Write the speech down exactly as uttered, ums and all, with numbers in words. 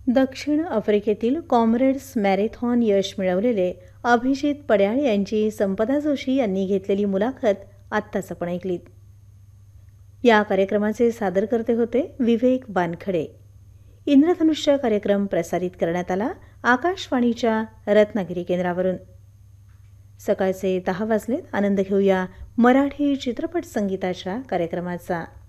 दक्षिण आफ्रिकेतील Comrades marathon यश मिळवलेले अभिजित पड्याळ यांची संपदा जोशी यांनी घेतलेली मुलाखत आत्ताच आपण ऐकलीत. या कार्यक्रमाचे सादरकर्ते होते विवेक वानखडे. इंद्रधनुष्य कार्यक्रम प्रसारित करण्यात आला आकाशवाणीच्या रत्नागिरी केंद्रावरून. सकाळचे दहा वाजलेत. आनंद घेऊया मराठी चित्रपट संगीताच्या कार्यक्रमाचा.